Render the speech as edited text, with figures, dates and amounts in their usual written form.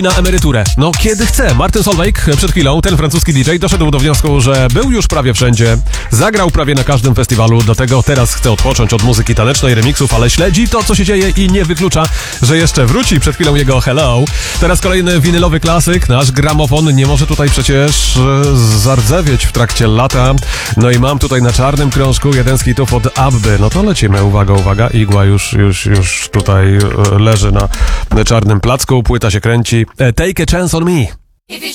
na emeryturę. No kiedy chce. Martin Solveig przed chwilą, ten francuski DJ, doszedł do wniosku, że był już prawie wszędzie, zagrał prawie na każdym festiwalu, do tego teraz chce odpocząć od muzyki tanecznej, remixów, ale śledzi to, co się dzieje i nie wyklucza, że jeszcze wróci. Przed chwilą jego Hello. Teraz kolejny winylowy klasyk, nasz gramofon nie może tutaj przecież zardzewieć w trakcie lata. No i mam tutaj na czarnym krążku jeden z hitów od Abby. No to lecimy, uwaga, uwaga, igła już tutaj leży na czarnym placku, płyta się kręci. Take a chance on me.